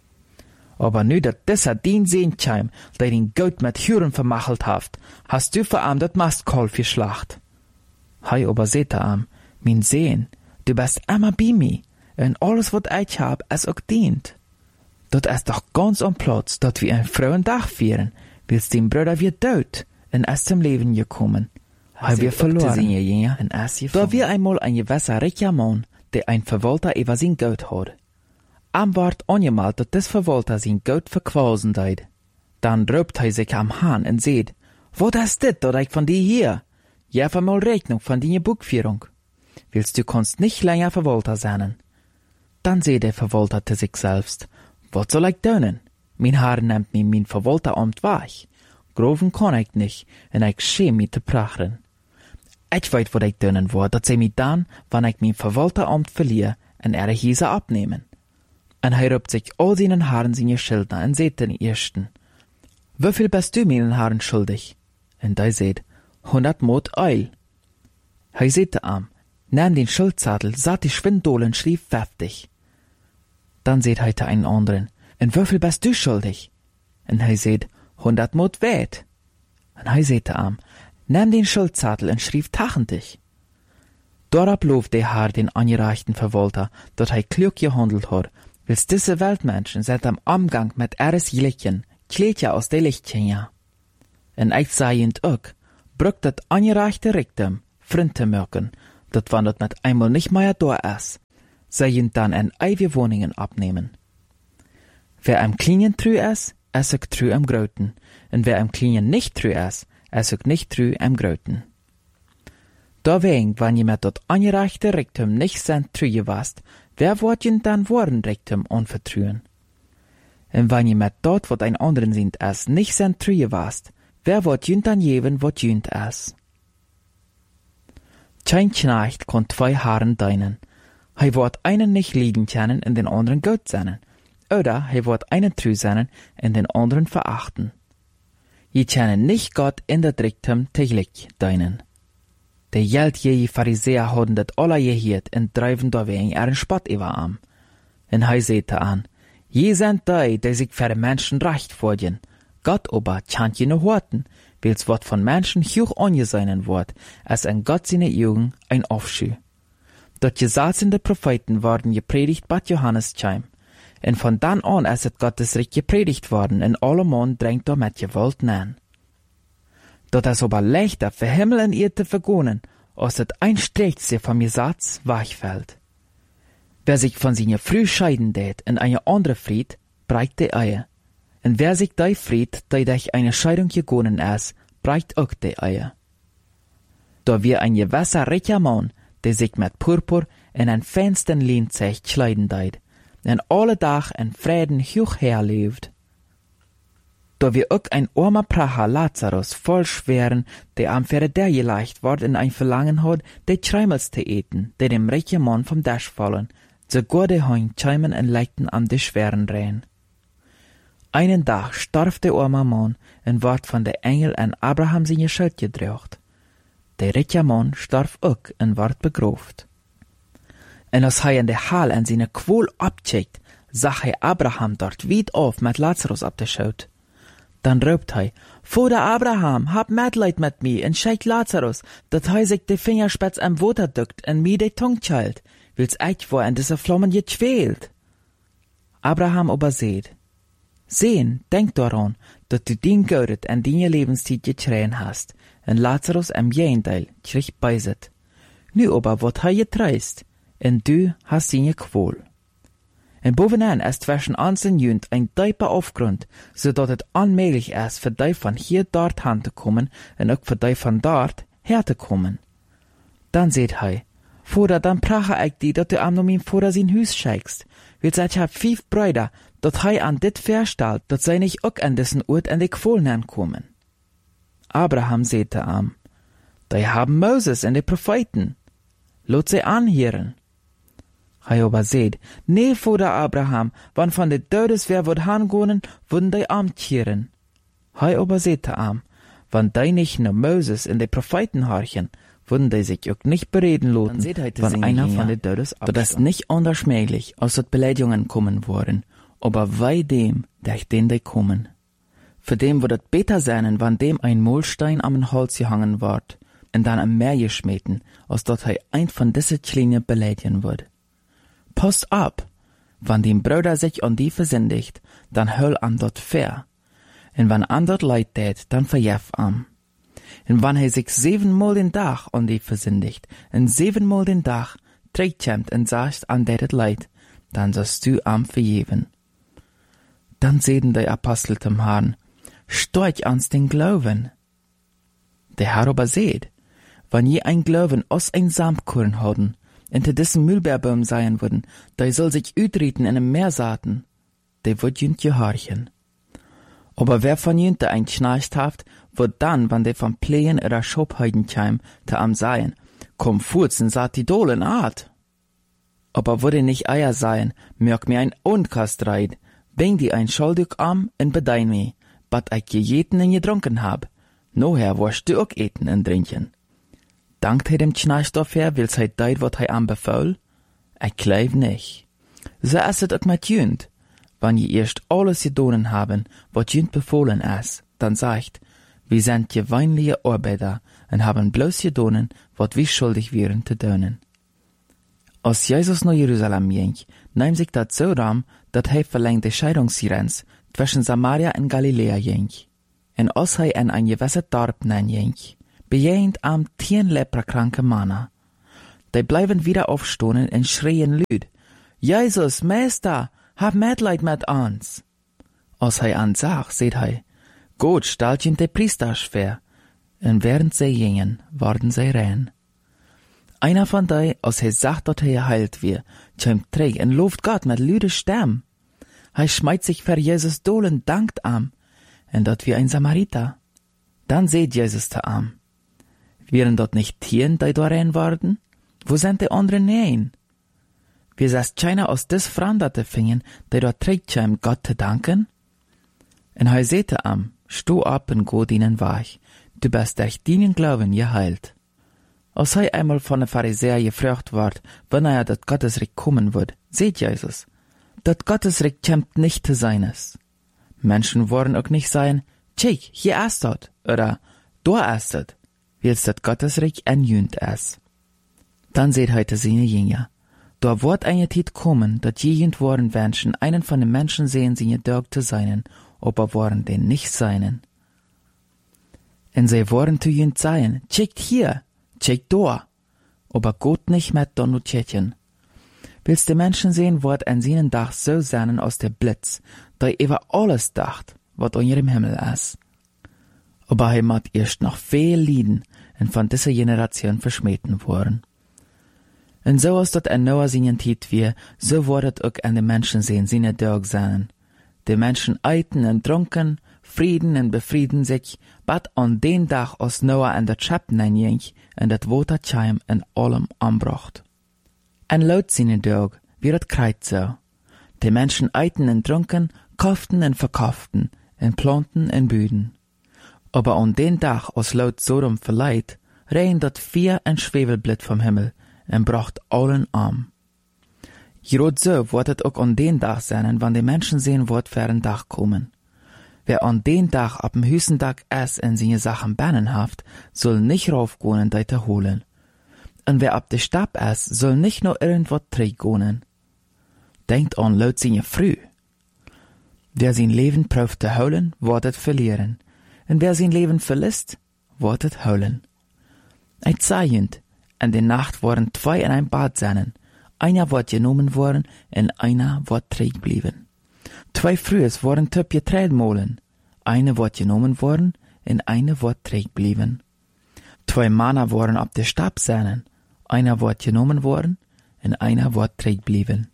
Aber nu dat dieser den sehen kam, der den Geld mit Huren vermachelt haft, hast du für am dat Mastkalf geschlacht. Hei aber sehte am, mein Sehen, du bist immer bei mir, und alles wat ich hab, es auch dient. Dat ist doch ganz am Platz, dat wir einen frohen Tag feiern, wils dein Bruder wird tot, und ist zum Leben gekommen. Hij wir verloren. Da wir einmal ein gewisser reicher Mann, der ein Verwalter über sein Geld hat. Am ward angemalt, dat des Verwalter sein Geld verquasen deid. Dann röpt hij sich am Hahn und seht, wat ist dit, dat ich von dir hier? Jef einmal Rechnung von deiner Buchführung. Willst du kannst nicht länger Verwalter sein. Dann seht der Verwalter zu sich selbst, wat soll ich tun? Mein Herr nimmt mir mein Verwalteramt weg. Groven kann ich nicht, und ich schäme mich zu prachen. Ich weiß, was ich tun will, dat sie mich dann, wenn ich mein Verwalteramt verliere, und ihre Hiese abnehmen. Und er rübt sich all seinen Haaren seine Schildner und seht den ersten. Wie viel bist du meinen Haaren schuldig? Und er seht, 100 Mot Eil. Er seht am, nahm den Schildzettel, sah die Schwindolen, schrieb heftig. Dann seht er einen anderen, und wie viel bist du schuldig? Und er seht, 100 Mot weit. Und hij sehte am, nahm den Schildzettel und schrieb tachendig. Dorab lob der Herr den angereichten Verwalter, dat hij klug gehandelt hat, Wils diese Weltmenschen sind am Umgang mit ihres Lichtchen, kleedje aus de Lichtchen ja. En ich seiend auch, brückt dat angereichte Richtung, Freund zu merken, dat wann dat mit einmal nicht mehr da ist, seiend dann in ewige Wohnungen abnehmen. Wer am Kleinen trü ist auch trü am Groten, und wer am Kleinen nicht trü ist auch nicht trü am Groten. Deswegen, wenn je mit dat angereichte Richtung nicht sind trüje warst, wer wird jen dann worden Richtung anvertrühen? Und wenn je mit dort, wat ein anderen sind, es nicht sind trüje warst, wer wird jen dann geben, wat jönt es? Kein Knecht kann zwei Haaren deinen. Hij wird einen nicht lieben können und den anderen gut sein. Oder hij wird einen treu sein und den anderen verachten. Je können nicht Gott in der Richtung täglich deinen. De geldgierige Pharisäer hadden dat alle geheerd en drijven daarwegen ihren Spott über am. En hij zei an, je sind die sich für die Menschen recht vorgehen. Gott aber chant je ne horten, wils wat von Menschen hoch angesehen wird, als in Gott seine Augen ein Aufschü. Dort gesatzende Propheten worden gepredigt bei Johannes Chaim. En von dann an ist het Gottes Reich gepredigt worden, en alle Mann drängt damit Gewalt nähen. Dat is aber leichter für Himmel und Erde vergonnen, als het ein Strächse vom Gesetz weichfällt. Wer sich von seiner Früh scheiden tät in eine andere Fried, breicht die Eier. Und wer sich die Fried, die durch eine Scheidung gegangen ist, breicht auch die Eier. Da wir ein gewisser reicher Mann, der sich mit Purpur in ein feinsten Leinzeug kleiden tät, und alle Tag in Frieden hoch herlebt. Da wir auch ein armer Pracher Lazarus voll schweren, der am Pferde der geleicht ward in ein Verlangen hat, die Schreimels zu eten, die dem reichen Mann vom Dasch fallen, sogar die Heun scheimen und leiten am die schweren Rehen. Einen Tag starb der arme Mann und ward von der Engel an Abraham seine Schuld gedrückt. Der reiche Mann starb auch und ward begraft. Und als er in der Hall an seine Qual abcheckt, sah er Abraham dort weit auf mit Lazarus abgeschaut. Dann röpt er, Vater Abraham, hab Mitleid mit mir und schenk Lazarus, dat hij sich de Fingerspitz am Water duckt und mir de Tung chalt, wils ich vor in diese Flammen gequält. Abraham aber seht, sehen, denk daran, dat du din Gaudet an deine Lebenszeit getreien hast, und Lazarus am Jenteil kriegt beiset. Nu aber wird er getreist, und du hast ihn Qual. Und bovenaan ist zwischen einzelnen Jünd ein tiefer Aufgrund, so dass es unmöglich ist, für die von hier dort hinzukommen und auch für die von dort herzukommen. Dann seht er, Vater, dann prache ich die, dass du am noch mein Vater sein Haus scheikst, weil ich hab 5 Brüder, dass er an dit verstellt, dass sie nicht auch an diesen Ort an die Qualen kommen. Abraham sagte am, die haben Moses und die Propheten. Lot sie anhören. Hij aber seht, nee, Vater Abraham, wann von de Todes wer wird hangehen, würden die amtieren. Hij aber sagte am, wann die nicht nur Moses und die Propheten horchen, würden die sich auch nicht bereden lassen, wann einer von den Todes abstammt. Das ist nicht anders möglich, als dass Beleidigungen kommen worden, aber wei dem, durch den die kommen. Für dem wird es besser sein, wann dem ein Mahlstein am Holz gehangen wird, und dann am Meer geschmeten, als dass er ein von diesen Kleinen beleidigen wird. Passt ab, wann dem Bruder sich an die versündigt, dann höll an dort fair. Und wann an dort leid tät, dann verjef am. Und wann er sich 7-mal den Tag an die versündigt, und 7-mal den Tag trägt und sagst an det leid, dann sollst du am verjeven. Dann sehen die Apostel zum Herrn, storch ans den Glauben. Der Herr aber seht, wann je ein Glauben aus ein Samkorn hodden, hinter dessen Mühlbeerbaum sein würden, der soll sich ütreten in einem Meer saaten, der wird jünt gehorchen. Aber wer von jünt ein Schnarcht haft, wird dann, wann der von Pleen oder Schobheiden käm, der am seien, komm furzen, saat die Dohlen art. Aber würde nicht Eier sein, merk mir ein Unkast reit, bring die ein Schuldig am und bedein mi, bat ich gejeten und getrunken hab, noher wirst du auch eten und trinken. Dankt hij dem Schnarch dafür, wils hij deit, wat hij anbefaul? Ich glaub nicht. So ist es auch mit jünd. Wann je erst alles gedonen haben, wat jünd befohlen ist, dann sagt, wir sind gewöhnliche Arbeiter und haben bloß gedonen, wat wir schuldig wären zu donen. Als Jesus naar Jerusalem ging, nahm sich dat so ram, dat hij verlängde Scheidungsgrens zwischen Samaria en Galilea ging. En als hij in een gewisse dorp ging, bejegend am 10 leprakranke Männer. Die bleiben wieder aufstehen en schreien luid, Jesus, Meister, hab Mitleid mit uns. Als hij an zag, seht hij, Gott stellt ihn de Priester schwer, en während sie gingen, worden sie rein. Einer von die, als hij zag dat hij geheilt weer, tjömt terug en looft Gott mit luide Stem. Hij schmeißt sich für Jesus dolen dankt am, en dat wie ein Samariter. Dann seht Jesus te am. Wären dort nicht Tieren, die da rein worden? Wo sind die anderen nein? Wir sest keiner aus des Franderte fingen, die dort trägt Gott te danken? En hij sehte am, sto ab en go dienen wach, du bist durch deinen Glauben geheilt. Als hij einmal von den Pharisäer gefragt ward, wann er dat Gottesreich kommen wird, seht Jesus, dat Gottesreich kämmt nicht te seines. Menschen wollen auch nicht sagen, tschik, hier ist dort, oder da ist dort, willst dat Gottesreich enjünt es. Dann seht heute seine Jünger, da wird eine Zeit kommen, dat jegend worden Menschen einen von den Menschen sehen, sie dörg zu seinen, aber waren den nicht seinen. En sie wollen zu jünd sein, tschickt hier, tschickt da, aber Gott nicht mit Donutchen. Willst die Menschen sehen, wird an seinen Dach so sein aus der Blitz, da über alles dacht, wat an ihrem Himmel ist. Aber er mat erst noch viel lieden en von dieser Generation verschmähten worden. Und so als dat en Noah seinen Tiet wie, so wordet auch an den Menschen sehen, seine Dörg sein. Die Menschen eiten und trunken, frieden und befrieden sich, bat an den Tag, als Noah an der Schappen ging, und dat Watertscheim in allem anbracht. En laut seine Dörg, wie dat kreit so. Die Menschen eiten und trunken, kauften und verkauften, und planten und büden. Aber an den Tag, als laut Sodom verleiht, rein dat 4 en Schwefelblit vom Himmel, und bracht allen arm. Gerade so wird es auch an den Tag sein, wann die Menschen sehen, wird für ein Tag kommen. Wer an den Tag ab dem höchsten Tag es in seine Sachen bannen haft, soll nicht raufgehen und deite holen. Und wer ab der Stab es, soll nicht nur irgendwas träggonen. Denkt an laut seine früh. Wer sein Leben prüft zu holen, wird es verlieren. Und wer sein Leben verlässt, wird es holen. Ein Zeichend, in der Nacht waren 2 in ein Bad sein. Einer wird genommen worden, und einer wird träg blieben. 2 Frühes waren töp geträht molen. Eine wird genommen worden, und eine wird träg blieben. 2 Männer waren ab der Stab sein. Einer wird genommen worden, und einer wird träg blieben.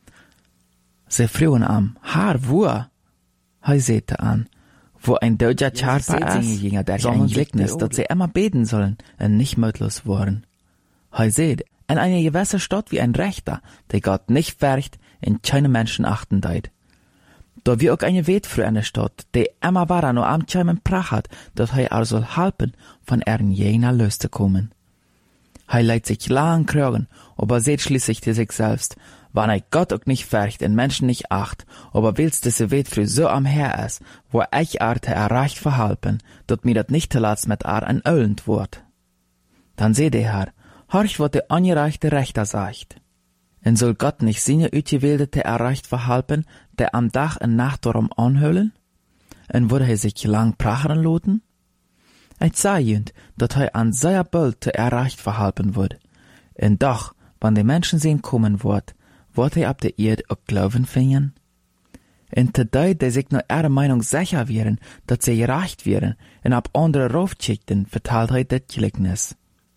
Sie frühen am, Haar, wo? Hij sehte an, wo ein deutscher Charpa ist, durch ein Gleichnis, dass sie immer beten sollen, und nicht mutlos waren. Hij seht, in einer gewissen Stadt wie ein Rechter, der Gott nicht färcht und keine Menschen achten deit. Da wie auch eine Wet für eine Stadt, die immer war nur am Tscheimen Prach hat, dass er also halpen, von ihren jener Lös zu kommen. Er leidt sich lang krögen, aber seht schließlich zu sich selbst, wann er Gott auch nicht färcht und Menschen nicht acht, aber willst diese Wet für so am Her ist, wo ich Arte erreicht verhalpen, dort mir dat nicht zuletzt mit ein Öllend wort. Dann seht der Herr, horch, wat der angereichte Rechter sagt. En soll Gott nicht seine Utgewählte erreicht verhalpen, der am Dach en Nacht darum anhüllen? En würde er sich lang prachen loten? Ich sah jünd, dat er an seiner Bölte erreicht verhalpen wird. En doch, wann die Menschen sehen kommen wird er ab der Erde auch glauben fingen? En te deut, die sich nur ihre Meinung sicher wären, dat sie gereicht wären, en ab andere raufschickten, verteilt er das Gleichnis.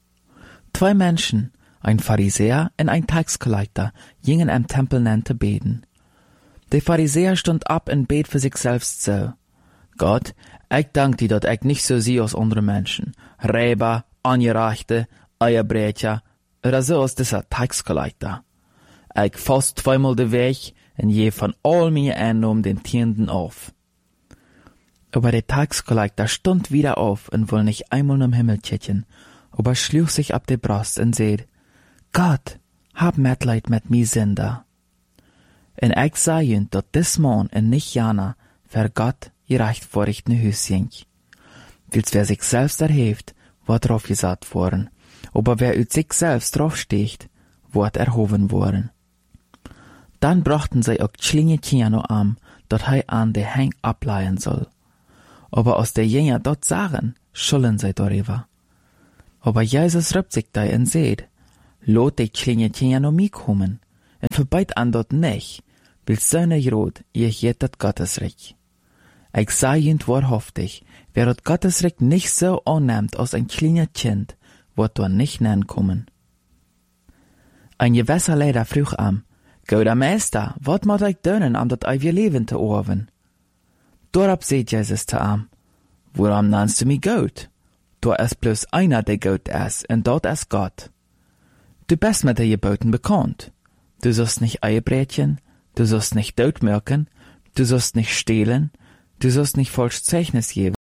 2 Menschen, ein Pharisäer und ein Taxkollector, gingen am Tempel zu beten. Der Pharisäer stund ab und bet für sich selbst so. Gott, ich dank dir, dass ich nicht so sehe als andere Menschen. Räber, Angereichte, Eierbrecher, oder so als dieser Taxkollector. Ich fass 2-mal den Weg und je von all meine Einnahmen den Tienden auf. Aber der Taxkollector stund wieder auf und wollte nicht einmal im Himmel kicken, aber schlug sich ab der Brust und seht, Gott, hab Mitleid mit mir Sünder. Und ich sah ihn, dat dis Mann und nicht Jana, für Gott gerecht vor ich ne Hüs ging. Wils wer sich selbst erhebt, wird drauf gesagt worden, aber wer ut sich selbst draufsteht, wort erhoven worden. Dann brachten sie auch kleine Kinder an, dat hij an de Heng ableihen soll. Aber aus der Jünger dort sagen, schulden sie darüber. Aber Jesus rübt sich da und seht, lot die kleine Kinder noch mitkommen, und verbeit an dort nicht, weil seine Jod ihr jet dat Gottesreich. Ich sag ihnen wahrhaftig, wer dat Gottesreich nicht so annimmt als ein kleiner Kind, wird dort nicht nennen kommen. Ein gewisser Leder frug am, Guter Meister, wat moet ik doen om dat eeuwige leven te erven? Daarop zei Jesus te hem, waarom nennst du mich gut? Da ist bloß einer, der gut ist, und dort ist Gott. Du bist mit den Geboten bekannt. Du sollst nicht Ehebrechern, du sollst nicht Totmörken, du sollst nicht stehlen, du sollst nicht falsch Zeugnis geben,